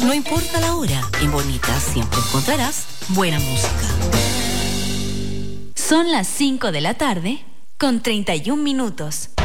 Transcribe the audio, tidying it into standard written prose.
No importa la hora, en Bonita siempre encontrarás buena música. Son las 5 de la tarde con 31 minutos.